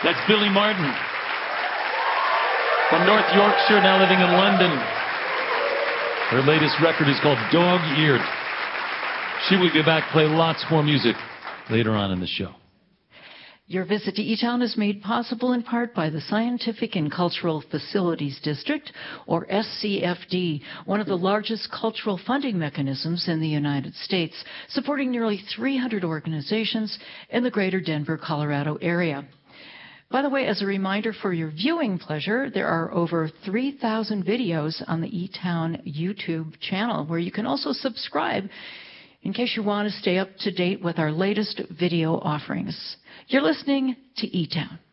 That's Billy Martin. From North Yorkshire, now living in London. Her latest record is called Dog Eared. She will be back, play lots more music later on in the show. Your visit to E-Town is made possible in part by the Scientific and Cultural Facilities District, or SCFD, one of the largest cultural funding mechanisms in the United States, supporting nearly 300 organizations in the greater Denver, Colorado area. By the way, as a reminder for your viewing pleasure, there are over 3,000 videos on the E-Town YouTube channel, where you can also subscribe in case you want to stay up to date with our latest video offerings. You're listening to E-Town.